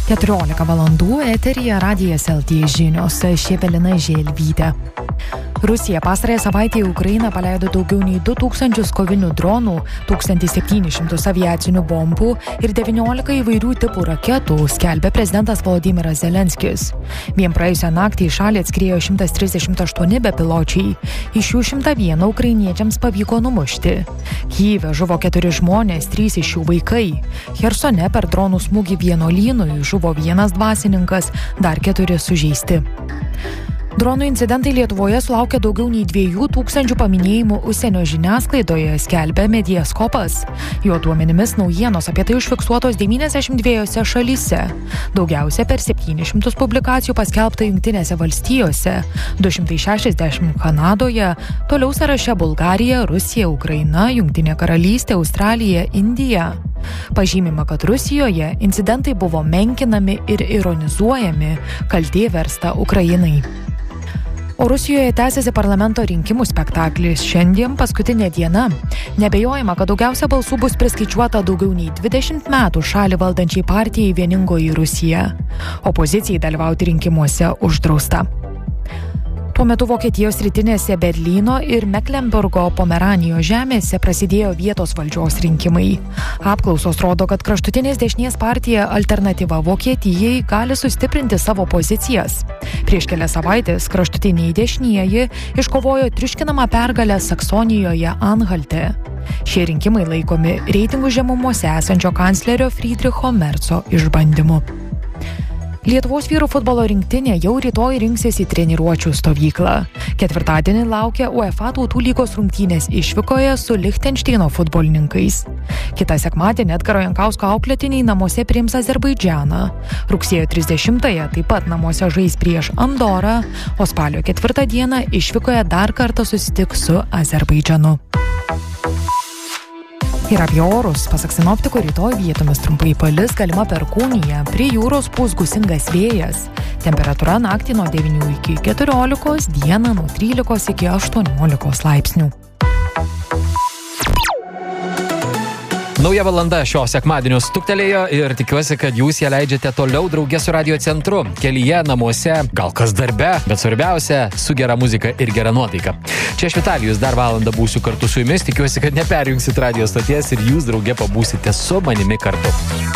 14 valandų eteryje Radijas LT žinios, Šepelina Želvytė. Rusija pastarąją savaitę į Ukrainą paleido daugiau nei 2000 kovinių dronų, 1700 aviacinių bombų ir 19 įvairių tipų raketų, skelbė prezidentas Volodymyras Zelenskis. Vien praėjusią naktį į šalį atskriejo 138 bepiločiai, iš jų 101 ukrainiečiams pavyko numušti. Kyjive žuvo 4 žmonės, 3 iš jų vaikai. Chersone per dronų smūgį vienuolynui žuvo 1 dvasininkas, dar 4 sužeisti. Dronų incidentai Lietuvoje sulaukė daugiau nei 2000 paminėjimų užsienio žiniasklaidoje, skelbia Mediaskopas. Jo duomenimis naujienos apie tai užfiksuotos 92 šalyse. Daugiausia per 700 publikacijų paskelbta Jungtinėse valstijose, 260 Kanadoje, toliau sąraše Bulgarija, Rusija, Ukraina, Jungtinė karalystė, Australija, Indija. Pažymima, kad Rusijoje incidentai buvo menkinami ir ironizuojami, kaltė versta Ukrainai. O Rusijoje tęsiasi parlamento rinkimų spektaklis. Šiandien paskutinė diena. Nebejojama, kad daugiausia balsų bus priskaičiuota daugiau nei 20 metų šalį valdančiai partijai Vieningoji Rusija. Opozicijai dalyvauti rinkimuose uždrausta. Tuo metu Vokietijos rytinėse Berlyno ir Meklenburgo Pomeranijos žemėse prasidėjo vietos valdžios rinkimai. Apklausos rodo, kad kraštutinės dešinės partija Alternatyva Vokietijai gali sustiprinti savo pozicijas. Prieš kelias savaitės kraštutiniai dešinieji iškovojo triuškinamą pergalę Saksonijoje Anhalte. Šie rinkimai laikomi reitingų žemumose esančio kanclerio Friedricho Merzo išbandymu. Lietuvos vyrų futbolo rinktinė jau rytoj rinksis į treniruočių stovyklą. Ketvirtadienį laukia UEFA Tautų lygos rungtynės išvykoje su Lichtenšteino futbolininkais. Kitą sekmadienį Edgaro Jankausko auklėtiniai namuose priims Azerbaidžaną. Rugsėjo 30-ąją taip pat namuose žais prieš Andorą, o spalio 4 dieną išvykoje dar kartą susitiks su Azerbaidžanu. Ir apie orus, pasak sinoptikų, rytoj vietomis trumpai palis, galima perkūnija, prie jūros pūs gūsingas vėjas. Temperatūra naktį nuo 9 iki 14, dieną nuo 13 iki 18 laipsnių. Nauja valanda šio sekmadienio stuktelėjo ir tikiuosi, kad jūs ją leidžiate toliau drauge su Radio Centru. Kelyje, namuose, gal kas darbe, bet svarbiausia, su gera muzika ir gera nuotaika. Čia aš Vitalijus, dar valandą būsiu kartu su jumis. Tikiuosi, kad neperjungsit radio stoties ir jūs drauge pabūsite su manimi kartu.